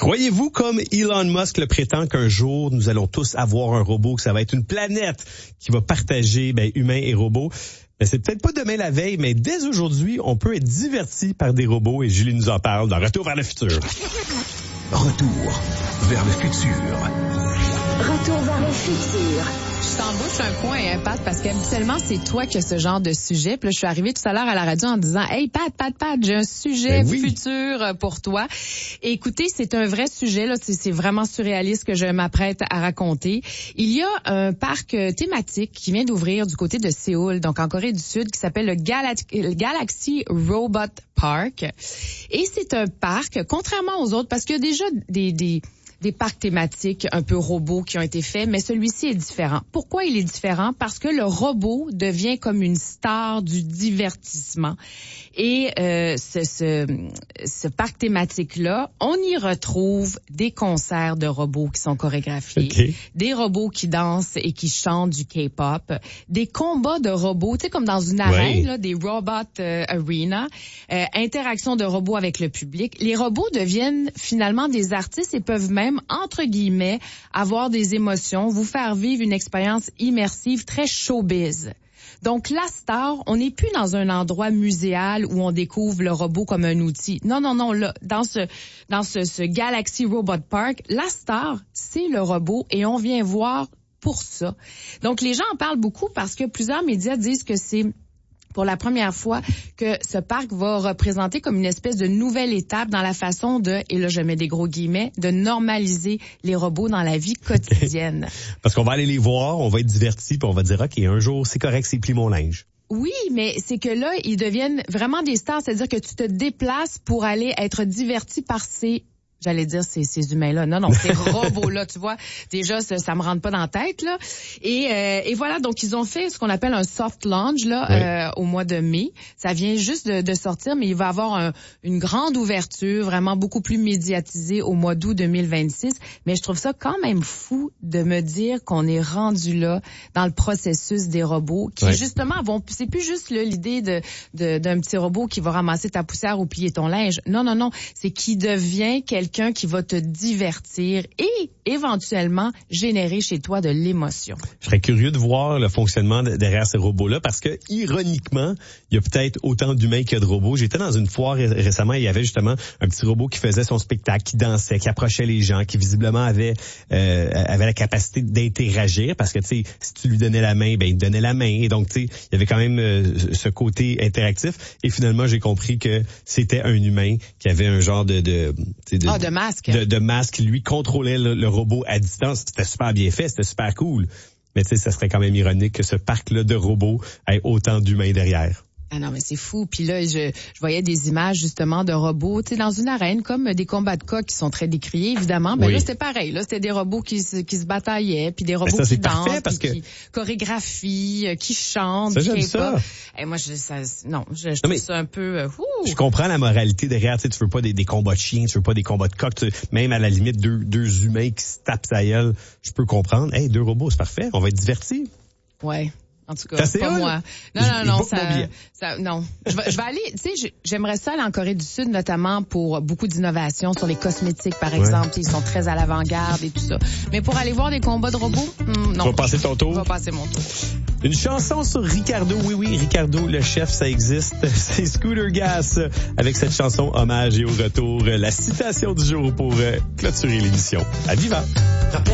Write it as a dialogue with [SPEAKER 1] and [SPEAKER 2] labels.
[SPEAKER 1] Croyez-vous, comme Elon Musk le prétend, qu'un jour, nous allons tous avoir un robot, que ça va être une planète qui va partager humains et robots? Mais c'est peut-être pas demain la veille, mais dès aujourd'hui, on peut être diverti par des robots et Julie nous en parle dans Retour vers le futur.
[SPEAKER 2] Retour vers le futur.
[SPEAKER 3] Retour vers le futur.
[SPEAKER 4] Je t'embauche un coin, hein, Pat, parce qu'habituellement, c'est toi qui as ce genre de sujet. Puis là, je suis arrivée tout à l'heure à la radio en disant « Hey, Pat, j'ai un sujet futur pour toi. » Et écoutez, c'est un vrai sujet, là. C'est vraiment surréaliste que je m'apprête à raconter. Il y a un parc thématique qui vient d'ouvrir du côté de Séoul, donc en Corée du Sud, qui s'appelle le Galaxy Robot Park. Et c'est un parc, contrairement aux autres, parce qu'il y a déjà des parcs thématiques un peu robots qui ont été faits, mais celui-ci est différent. Pourquoi il est différent? Parce que le robot devient comme une star du divertissement. Et ce parc thématique-là, on y retrouve des concerts de robots qui sont chorégraphiés, des robots qui dansent et qui chantent du K-pop, des combats de robots, tu sais, comme dans une arène, là, des Robot Arena, interaction de robots avec le public. Les robots deviennent finalement des artistes et peuvent même, entre guillemets, avoir des émotions, vous faire vivre une expérience immersive très showbiz. Donc, la star, on n'est plus dans un endroit muséal où on découvre le robot comme un outil. Non, là, dans ce Galaxy Robot Park, la star, c'est le robot et on vient voir pour ça. Donc, les gens en parlent beaucoup parce que plusieurs médias disent que c'est pour la première fois que ce parc va représenter comme une espèce de nouvelle étape dans la façon de, et là je mets des gros guillemets, de normaliser les robots dans la vie quotidienne.
[SPEAKER 1] Parce qu'on va aller les voir, on va être divertis, puis on va dire, OK, un jour, c'est correct, c'est plie mon linge.
[SPEAKER 4] Oui, mais c'est que là, ils deviennent vraiment des stars, c'est-à-dire que tu te déplaces pour aller être diverti par ces ces humains-là. Non, ces robots-là, tu vois. Déjà, ça me rentre pas dans la tête, là. Et voilà, donc ils ont fait ce qu'on appelle un soft launch, là, au mois de mai. Ça vient juste de sortir, mais il va y avoir une grande ouverture, vraiment beaucoup plus médiatisée au mois d'août 2026. Mais je trouve ça quand même fou de me dire qu'on est rendu là dans le processus des robots qui, justement, c'est plus juste l'idée d'un petit robot qui va ramasser ta poussière ou plier ton linge. Non. C'est qui devient quelqu'un qui va te divertir et éventuellement générer chez toi de l'émotion.
[SPEAKER 1] Je serais curieux de voir le fonctionnement derrière ces robots-là parce que, ironiquement, il y a peut-être autant d'humains qu'il y a de robots. J'étais dans une foire récemment, il y avait justement un petit robot qui faisait son spectacle, qui dansait, qui approchait les gens, qui visiblement avait la capacité d'interagir parce que, tu sais, si tu lui donnais la main, il te donnait la main. Et donc, tu sais, il y avait quand même ce côté interactif. Et finalement, j'ai compris que c'était un humain qui avait un genre de
[SPEAKER 4] masque.
[SPEAKER 1] De masque, lui contrôlait le robot à distance. C'était super bien fait, c'était super cool. Mais tu sais, ça serait quand même ironique que ce parc-là de robots ait autant d'humains derrière.
[SPEAKER 4] Ah non, mais c'est fou. Puis là, je voyais des images justement de robots, tu sais, dans une arène, comme des combats de coqs qui sont très décriés, évidemment. Mais là, c'était pareil. Là, c'était des robots qui se bataillaient, puis des robots qui dansent, qui chorégraphient, qui chantent.
[SPEAKER 1] Ça, j'aime ça.
[SPEAKER 4] Et moi, je trouve ça un peu...
[SPEAKER 1] Je comprends la moralité derrière. Tu sais, tu veux pas des combats de chiens, tu veux pas des combats de coqs. Même à la limite, deux humains qui se tapent sa gueule, je peux comprendre. Hey, deux robots, c'est parfait. On va être divertis.
[SPEAKER 4] Ouais. En tout cas, pas moi. Non, non. Je vais aller, tu sais, j'aimerais ça aller en Corée du Sud, notamment pour beaucoup d'innovations sur les cosmétiques, par exemple. Ils sont très à l'avant-garde et tout ça. Mais pour aller voir des combats de robots, non.
[SPEAKER 1] Tu vas passer ton tour?
[SPEAKER 4] Je vais passer mon tour.
[SPEAKER 1] Une chanson sur Ricardo. Oui, Ricardo, le chef, ça existe. C'est Scooter Gas avec cette chanson hommage et au retour, la citation du jour pour clôturer l'émission. À Viva!